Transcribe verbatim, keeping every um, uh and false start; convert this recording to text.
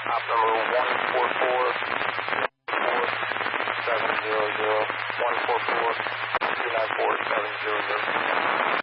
Op number one four four four seven zero zero one four four two nine four seven zero zero.